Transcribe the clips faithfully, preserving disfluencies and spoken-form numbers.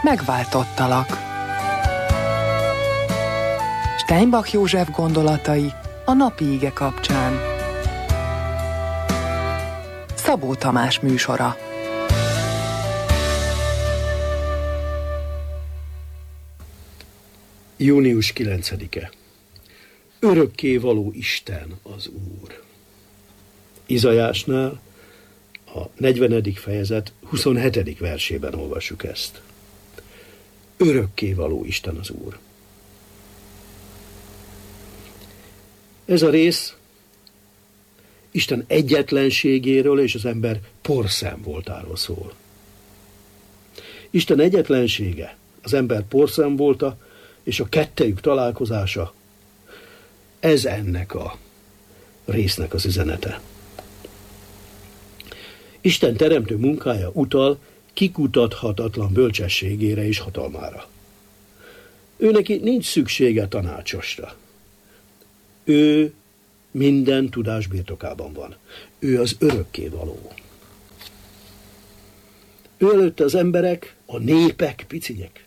Megváltottalak. Steinbach József gondolatai a napi ige kapcsán. Szabó Tamás műsora. június kilencedike. Örökkévaló Isten az Úr. Izaiásnál a negyvenedik fejezet huszonhetedik versében olvassuk ezt. Örökkévaló Isten az Úr. Ez a rész Isten egyetlenségéről és az ember porszem voltáról szól. Isten egyetlensége, az ember porszem volta, és a kettejük találkozása, ez ennek a résznek az üzenete. Isten teremtő munkája utal kikutathatatlan bölcsességére és hatalmára. Ő neki nincs szüksége tanácsosra. Ő minden tudás birtokában van. Ő az örökkévaló. Ő előtte az emberek, a népek picinyek.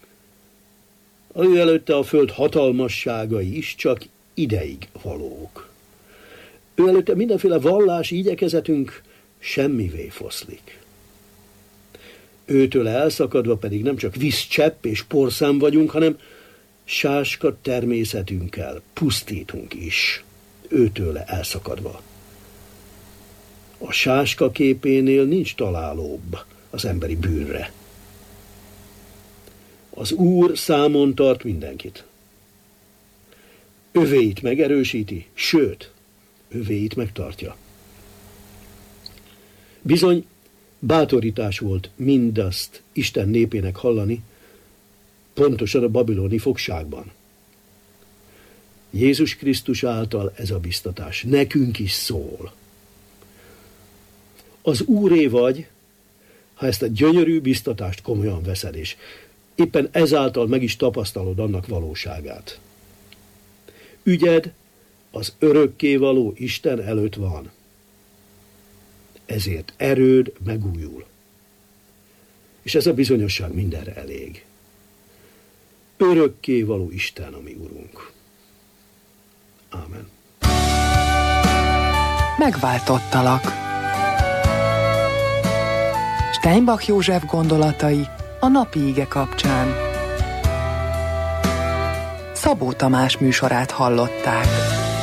Ő előtte a föld hatalmasságai is csak ideig valók. Ő előtte mindenféle vallási igyekezetünk semmivé foszlik. Őtől elszakadva pedig nem csak vízcsepp és porszám vagyunk, hanem sáska természetünkkel pusztítunk is. Őtőle elszakadva. A sáska képénél nincs találóbb az emberi bűnre. Az Úr számon tart mindenkit. Övéit megerősíti, sőt, övéit megtartja. Bizony, bátorítás volt mindazt Isten népének hallani, pontosan a babiloni fogságban. Jézus Krisztus által ez a biztatás nekünk is szól. Az Úré vagy, ha ezt a gyönyörű biztatást komolyan veszed, és éppen ezáltal meg is tapasztalod annak valóságát. Ügyed az örökkévaló Isten előtt van. Ezért erőd megújul. És ez a bizonyosság mindenre elég. Örökkévaló Isten, a mi Urunk. Ámen. Megváltottalak. Steinbach József gondolatai a napi ige kapcsán. Szabó Tamás műsorát hallották.